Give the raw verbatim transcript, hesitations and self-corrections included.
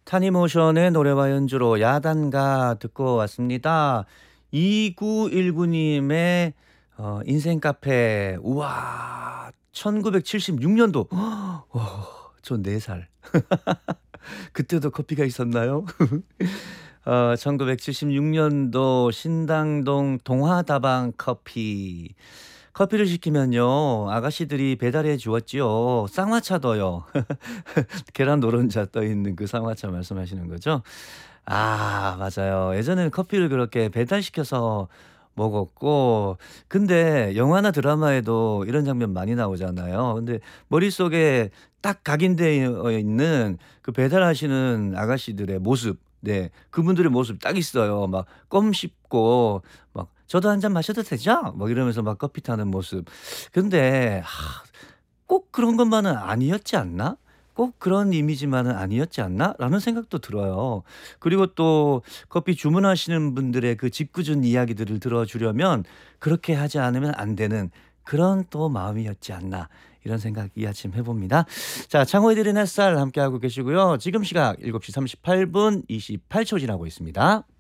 타니모션의 노래와 연주로 야단가 듣고 왔습니다. 이구일구 님의 어 인생 카페. 우와. 천구백칠십육 년도. 어 저 네 살. 그때도 커피가 있었나요? 어 천구백칠십육 년도 신당동 동화다방 커피. 커피를 시키면요 아가씨들이 배달해 주었지요. 쌍화차도요. 계란 노른자 떠 있는 그 쌍화차 말씀하시는 거죠? 아 맞아요. 예전에는 커피를 그렇게 배달시켜서 먹었고 근데 영화나 드라마에도 이런 장면 많이 나오잖아요. 근데 머릿속에 딱 각인되어 있는 그 배달하시는 아가씨들의 모습 네 그분들의 모습 딱 있어요. 막 껌 씹고 막 "저도 한 잔 마셔도 되죠?" 막 이러면서 막 커피 타는 모습. 근데 아 꼭 그런 것만은 아니었지 않나? '꼭 그런 이미지만은 아니었지 않나?'라는 생각도 들어요. 그리고 또 커피 주문하시는 분들의 그 짓궂은 이야기들을 들어주려면 그렇게 하지 않으면 안 되는 그런 또 마음이었지 않나 이런 생각 이 아침 해 봅니다. 자 창호의 들은 햇살 함께하고 계시고요. 지금 시각 일곱 시 삼십팔 분 이십팔 초 지나고 있습니다.